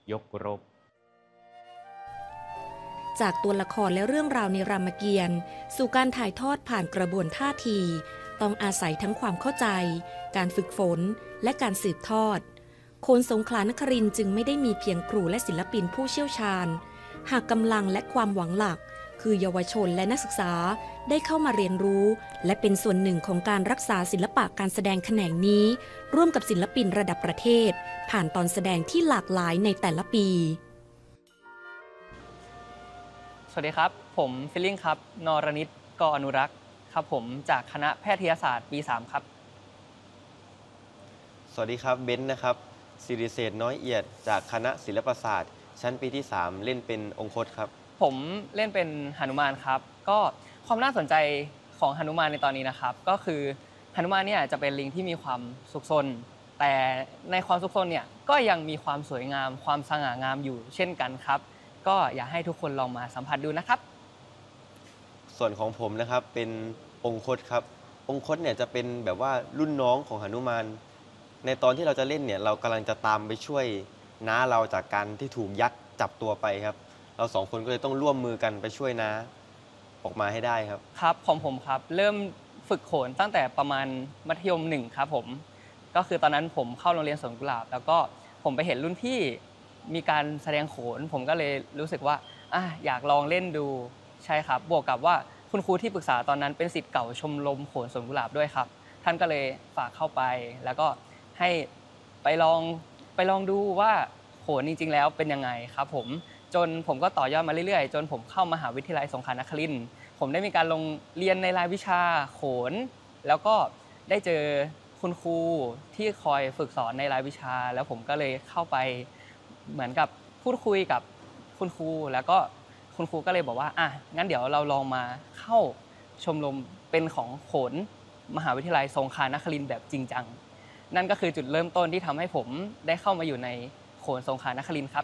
ยกรบจากตัวละครและเรื่องราวในรามเกียรติ์สู่การถ่ายทอดผ่านกระบวนท่าทีต้องอาศัยทั้งความเข้าใจการฝึกฝนและการสืบทอดโขนสงขลานครินทร์จึงไม่ได้มีเพียงครูและศิลปินผู้เชี่ยวชาญหากกำลังและความหวังหลักคือเยาวชนและนักศึกษาได้เข้ามาเรียนรู้และเป็นส่วนหนึ่งของการรักษาศิลปะการแสดงแขนงนี้ร่วมกับศิลปินระดับประเทศผ่านตอนแสดงที่หลากหลายในแต่ละปีสวัสดีครับผมฟิลลิ่งครับนรณิต ก.อนุรักษ์ครับผมจากคณะแพทยศาสตร์ปี 3 ครับสวัสดีครับเบนซ์นะครับศิริเศรษฐ์น้อยเอียดจากคณะศิลปศาสตร์ชั้นปีที่ 3 เล่นเป็นองคตครับผมเล่นเป็นหนุมานครับก็ความน่าสนใจของหนุมานในตอนนี้นะครับก็คือหนุมานเนี่ยจะเป็นลิงที่มีความสุขซนแต่ในความสุขซนเนี่ยก็ยังมีความสวยงามความสง่างามอยู่เช่นกันครับก็อยากให้ทุกคนลองมาสัมผัสดูนะครับส่วนของผมนะครับเป็นองคตครับองคตเนี่ยจะเป็นแบบว่ารุ่นน้องของหนุมานในตอนที่เราจะเล่นเนี่ยเรากำลังจะตามไปช่วยน้าเราจากการที่ถูกยักษ์จับตัวไปครับเราสองคนก็เลยต้องร่วมมือกันไปช่วยน้าออกมาให้ได้ครับครับของผมครับเริ่มฝึกโขนตั้งแต่ประมาณมัธยม1ครับผมก็คือตอนนั้นผมเข้าโรงเรียนสวนกุหลาบแล้วก็ผมไปเห็นรุ่นพี่มีการแสดงโขนผมก็เลยรู้สึกว่าอยากลองเล่นดูใช่ครับบวกกับว่าคุณครูที่ปรึกษาตอนนั้นเป็นศิษย์เก่าชมรมโขนสวนกุหลาบด้วยครับท่านก็เลยฝากเข้าไปแล้วก็ให้ไปลองดูว่าโขนจริงๆแล้วเป็นยังไงครับจนผมก็ต่อยอดมาเรื่อยๆจนผมเข้ามหาวิทยาลัยสงขลานครินทร์ผมได้มีการลงเรียนในรายวิชาโขนแล้วก็ได้เจอคุณครูที่คอยฝึกสอนในรายวิชาแล้วผมก็เลยเข้าไปเหมือนกับพูดคุยกับคุณครูแล้วก็คุณครูก็เลยบอกว่างั้นเดี๋ยวเราลองมาเข้าชมรมเป็นของโขนมหาวิทยาลัยสงขลานครินทร์แบบจริงจังนั่นก็คือจุดเริ่มต้นที่ทำให้ผมได้เข้ามาอยู่ในโขนสงขลานครินทร์ครับ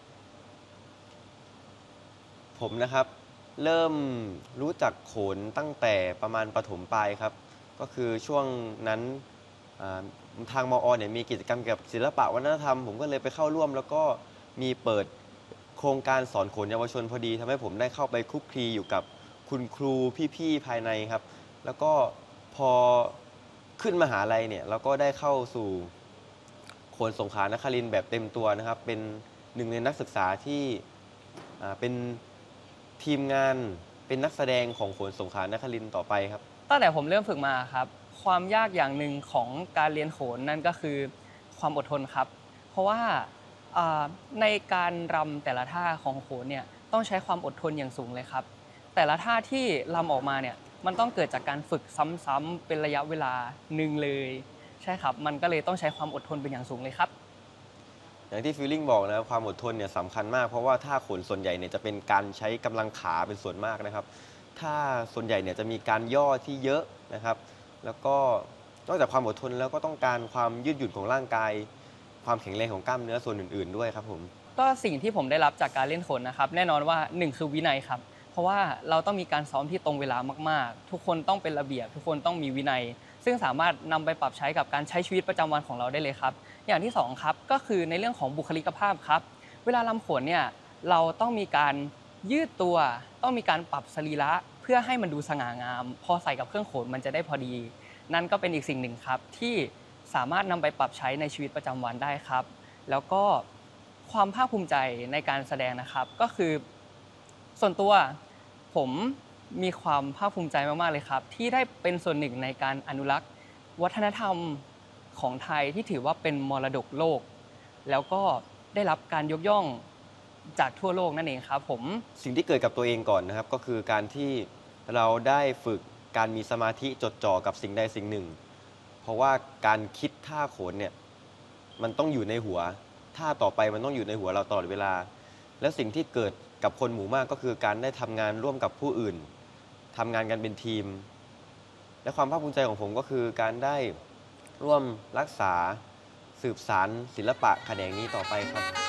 ผมนะครับเริ่มรู้จักโขนตั้งแต่ประมาณประถมปลายครับก็คือช่วงนั้นทางมอเนี่ยมีกิจกรรมเกี่ยวกับศิลปะวัฒนธรรมผมก็เลยไปเข้าร่วมแล้วก็มีเปิดโครงการสอนโขนเยาวชนพอดีทำให้ผมได้เข้าไปคลุกคลีอยู่กับคุณครูพี่ๆภายในครับแล้วก็พอขึ้นมหาลัยเนี่ยเราก็ได้เข้าสู่โขนสงขลานครินทร์แบบเต็มตัวนะครับเป็นหนึ่งในนักศึกษาที่เป็นทีมงานเป็นนักแสดงของโขนสงขลานครินทร์ต่อไปครับตั้งแต่ผมเริ่มฝึกมาครับความยากอย่างหนึ่งของการเรียนโขนนั่นก็คือความอดทนครับเพราะว่าในการรำแต่ละท่าของโขนเนี่ยต้องใช้ความอดทนอย่างสูงเลยครับแต่ละท่าที่รำออกมาเนี่ยมันต้องเกิดจากการฝึกซ้ำๆเป็นระยะเวลาหนึ่งเลยใช่ครับมันก็เลยต้องใช้ความอดทนเป็นอย่างสูงเลยครับอย่างที่ฟีลลิ่งบอกนะความอดทนเนี่ยสำคัญมากเพราะว่าท่าโขนส่วนใหญ่เนี่ยจะเป็นการใช้กำลังขาเป็นส่วนมากนะครับถ้าส่วนใหญ่เนี่ยจะมีการย่อที่เยอะนะครับแล้วก็นอกจากความอดทนแล้วก็ต้องการความยืดหยุ่นของร่างกายความแข็งแรงของกล้ามเนื้อส่วนอื่นๆด้วยครับผมก็สิ่งที่ผมได้รับจากการเล่นโขนนะครับแน่นอนว่า1คือวินัยครับเพราะว่าเราต้องมีการซ้อมที่ตรงเวลามากๆทุกคนต้องเป็นระเบียบทุกคนต้องมีวินัยซึ่งสามารถนำไปปรับใช้กับการใช้ชีวิตประจำวันของเราได้เลยครับอย่างที่2ครับก็คือในเรื่องของบุคลิกภาพครับเวลารำโขนเนี่ยเราต้องมีการยืดตัวต้องมีการปรับสรีระเพื่อให้มันดูสง่างามพอใส่กับเครื่องโขนมันจะได้พอดีนั่นก็เป็นอีกสิ่งหนึ่งครับที่สามารถนำไปปรับใช้ในชีวิตประจำวันได้ครับแล้วก็ความภาคภูมิใจในการแสดงนะครับก็คือส่วนตัวผมมีความภาคภูมิใจมากๆเลยครับที่ได้เป็นส่วนหนึ่งในการอนุรักษ์วัฒนธรรมของไทยที่ถือว่าเป็นมรดกโลกแล้วก็ได้รับการยกย่องจากทั่วโลกนั่นเองครับผมสิ่งที่เกิดกับตัวเองก่อนนะครับก็คือการที่เราได้ฝึกการมีสมาธิจดจ่อกับสิ่งใดสิ่งหนึ่งเพราะว่าการคิดท่าโขนเนี่ยมันต้องอยู่ในหัวท่าต่อไปมันต้องอยู่ในหัวเราตลอดเวลาแล้วสิ่งที่เกิดกับคนหมู่มากก็คือการได้ทำงานร่วมกับผู้อื่นทำงานกันเป็นทีมและความภาคภูมิใจของผมก็คือการได้ร่วมรักษาสืบสานศิลปะแขนงนี้ต่อไปครับ